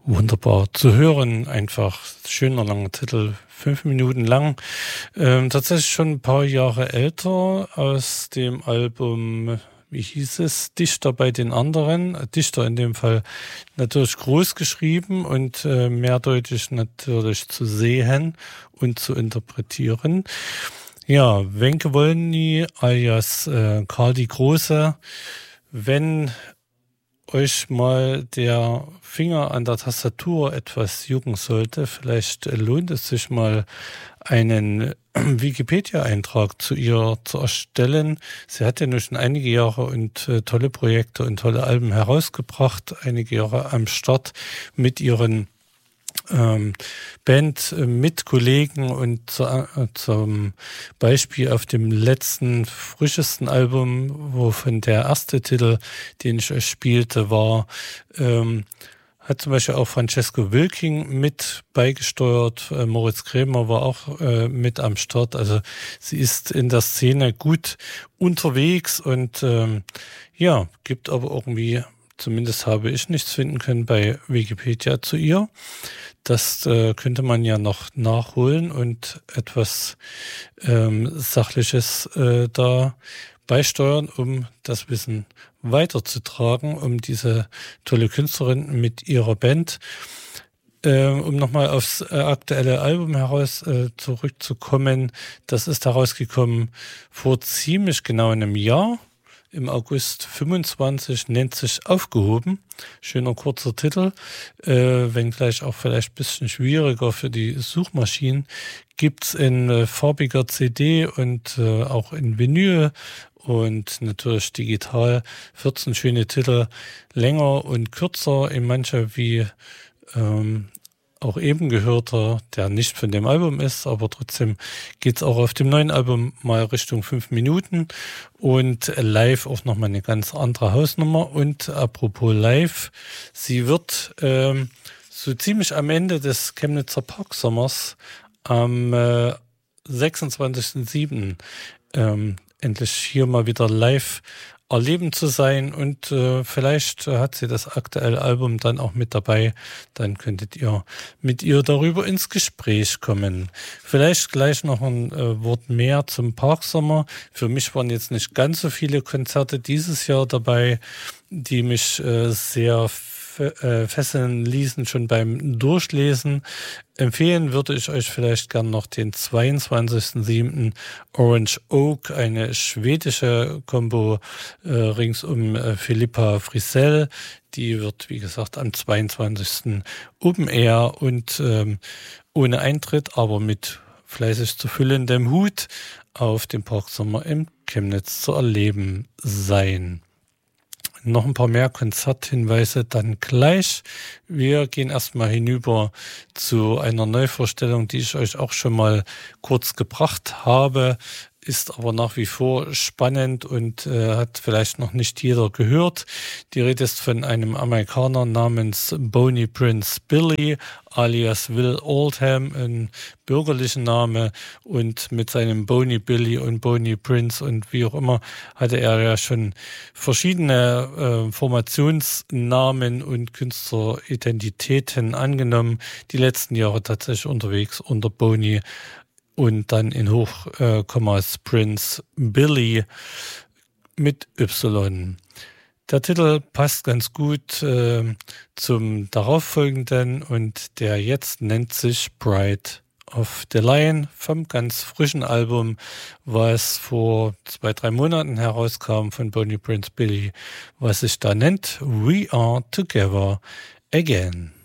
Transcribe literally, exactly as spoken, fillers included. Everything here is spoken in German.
Wunderbar zu hören, einfach schöner langer Titel, fünf Minuten lang. Ähm, tatsächlich schon ein paar Jahre älter, aus dem Album, wie hieß es, Dichter bei den anderen. Dichter in dem Fall natürlich groß geschrieben und äh, mehrdeutig natürlich zu sehen und zu interpretieren. Ja, Wenke Wolny alias äh, Karl die Große. Wenn euch mal der Finger an der Tastatur etwas jucken sollte, vielleicht lohnt es sich mal, einen Wikipedia-Eintrag zu ihr zu erstellen. Sie hat ja nun schon einige Jahre und äh, tolle Projekte und tolle Alben herausgebracht, einige Jahre am Start mit ihren ähm, Band, äh, mit Kollegen und zu, äh, zum Beispiel auf dem letzten, frischesten Album, wovon der erste Titel, den ich euch spielte, war, ähm, hat zum Beispiel auch Francesco Wilking mit beigesteuert. Äh, Moritz Krämer war auch äh, mit am Start. Also sie ist in der Szene gut unterwegs und ähm, ja, gibt aber irgendwie, zumindest habe ich nichts finden können bei Wikipedia zu ihr. Das äh, könnte man ja noch nachholen und etwas ähm, Sachliches äh, da beisteuern, um das Wissen weiterzutragen, um diese tolle Künstlerin mit ihrer Band. Äh, um nochmal aufs äh, aktuelle Album heraus äh, zurückzukommen, das ist herausgekommen vor ziemlich genau einem Jahr, im August fünfundzwanzig, nennt sich Aufgehoben. Schöner kurzer Titel, äh, wenngleich auch vielleicht ein bisschen schwieriger für die Suchmaschinen. Gibt's in äh, farbiger C D und äh, auch in Vinyl und natürlich digital. vierzehn schöne Titel, länger und kürzer, in mancher wie ähm, auch eben gehörter, der nicht von dem Album ist, aber trotzdem geht's auch auf dem neuen Album mal Richtung fünf Minuten und live auch nochmal eine ganz andere Hausnummer. Und apropos live, sie wird ähm, so ziemlich am Ende des Chemnitzer Parksommers am äh, sechsundzwanzigsten siebten Ähm, endlich hier mal wieder live erleben zu sein und äh, vielleicht hat sie das aktuelle Album dann auch mit dabei, dann könntet ihr mit ihr darüber ins Gespräch kommen. Vielleicht gleich noch ein äh, Wort mehr zum Parksommer. Für mich waren jetzt nicht ganz so viele Konzerte dieses Jahr dabei, die mich äh, sehr fesseln ließen, schon beim Durchlesen. Empfehlen würde ich euch vielleicht gern noch den zweiundzwanzigsten siebten Orange Oak, eine schwedische Combo äh, rings um äh, Philippa Frisell. Die wird, wie gesagt, am zweiundzwanzigsten Open Air und ähm, ohne Eintritt, aber mit fleißig zu füllendem Hut auf dem Parksommer im Chemnitz zu erleben sein. Noch ein paar mehr Konzerthinweise dann gleich. Wir gehen erstmal hinüber zu einer Neuvorstellung, die ich euch auch schon mal kurz gebracht habe, ist aber nach wie vor spannend und äh, hat vielleicht noch nicht jeder gehört. Die Rede ist von einem Amerikaner namens Boney Prince Billy, alias Will Oldham, ein bürgerlicher Name, und mit seinem Boney Billy und Boney Prince und wie auch immer hatte er ja schon verschiedene äh, Formationsnamen und Künstleridentitäten angenommen. Die letzten Jahre tatsächlich unterwegs unter Boney und dann in Hochkommas Prince Billy mit Y. Der Titel passt ganz gut äh, zum darauffolgenden und der jetzt nennt sich Bride of the Lion vom ganz frischen Album, was vor zwei, drei Monaten herauskam von Boney Prince Billy, was sich da nennt We Are Together Again.